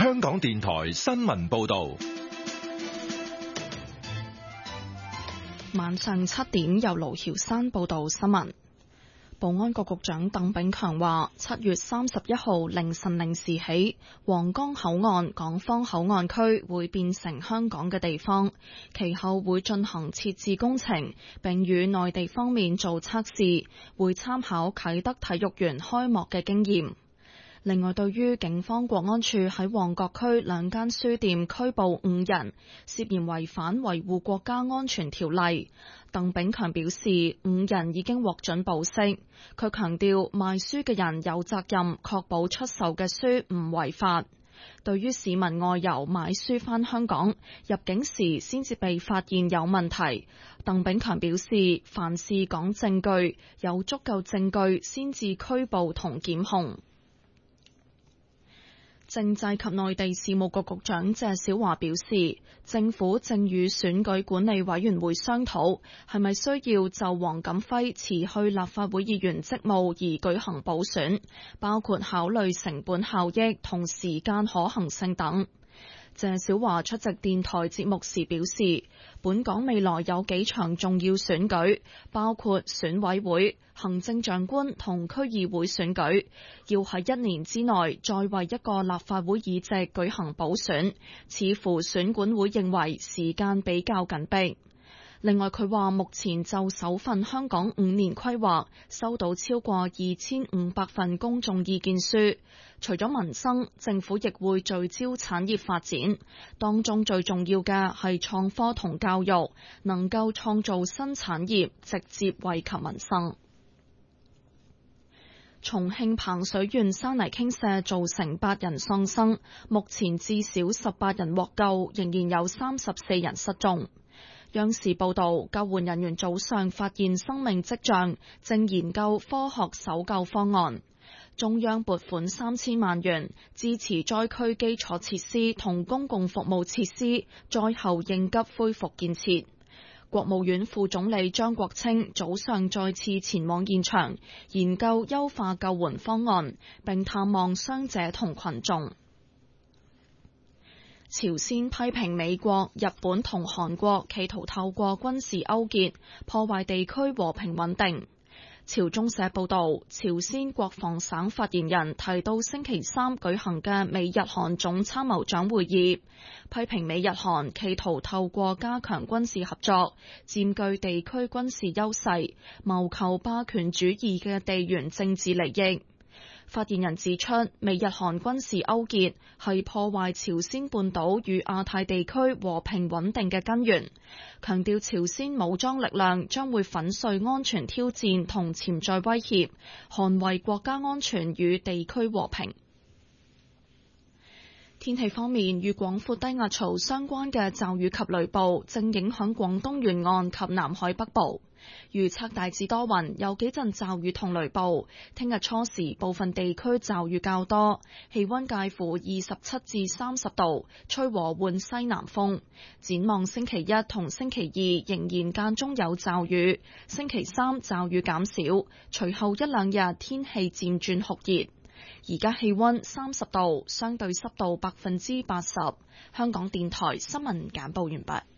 香港電台新聞報道。 晚上7點，由盧曉山報道新聞。保安局局長鄧炳強話，7月31號凌晨0時起，皇崗口岸港方口岸區會變成香港嘅地方，其後會進行設置工程，並與內地方面做測試，會參考啟德體育園開幕嘅經驗。另外，對於警方國安處喺旺角區2間書店拘捕5人，涉嫌違反維護國家安全條例，鄧炳強表示5人已經獲准保釋。佢強調賣書嘅人有責任確保出售嘅書唔違法。對於市民外遊買書返香港，入境時先至被發現有問題，鄧炳強表示凡事講證據，有足夠證據先至拘捕同檢控。政制及內地事務局局長謝小華表示，政府正與選舉管理委員會商討，係咪需要就黃錦輝辭去立法會議員職務而舉行補選，包括考慮成本效益同時間可行性等。謝小華出席電台節目時表示，本港未來有幾場重要選舉，包括選委會、行政長官同區議會選舉，要喺1年之內再為一個立法會議席舉行補選，似乎選管會認為時間比較緊迫。另外，佢話目前就首份香港5年規劃收到超過2500份公眾意見書，除咗民生，政府亦會聚焦產業發展，當中最重要嘅係創科同教育，能夠創造新產業，直接惠及民生。重慶彭水縣山泥傾瀉造成8人喪生，目前至少18人獲救，仍然有34人失蹤。央視報道，救援人員早上發現生命跡象，正研究科學搜救方案。中央撥款3000萬元支持災區基礎設施同公共服務設施災後應急恢復建設。國務院副總理張國清早上再次前往現場，研究優化救援方案，並探望傷者同群眾。朝鮮批評美國、日本同韓國企圖透過軍事勾結破壞地區和平穩定。朝中社報道，朝鮮國防省發言人提到星期3舉行嘅美日韓總參謀長會議，批評美日韓企圖透過加強軍事合作，佔據地區軍事優勢，謀求霸權主義嘅地緣政治利益。發言人指出，美日韓軍事勾結係破壞朝鮮半島與亞太地區和平穩定嘅根源，強調朝鮮武裝力量將會粉碎安全挑戰同潛在威脅，捍衛國家安全與地區和平。天氣方面，與廣闊低壓槽相關嘅驟雨及雷暴正影響廣東沿岸及南海北部。預測大致多雲，有幾陣驟雨同雷暴。聽日初時部分地區驟雨較多，氣溫介乎27至30度，吹和緩西南風。展望星期1同星期2仍然間中有驟雨，星期3驟雨減少，隨後1-2日天氣漸轉酷熱。而家氣溫30度，相對濕度80%。香港電台新聞簡報完畢。